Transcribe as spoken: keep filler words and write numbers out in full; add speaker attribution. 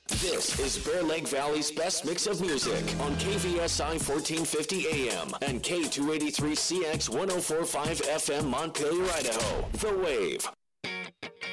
Speaker 1: This is Bear Lake Valley's best mix of music on K V S I fourteen fifty A M and K two eighty-three C X one oh four point five F M Montpelier, Idaho. The Wave.